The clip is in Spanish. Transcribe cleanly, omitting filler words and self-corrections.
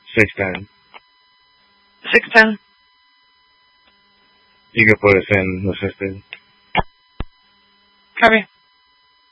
6'10". 6'10". ¿Y qué puede ser? No sé, Copy.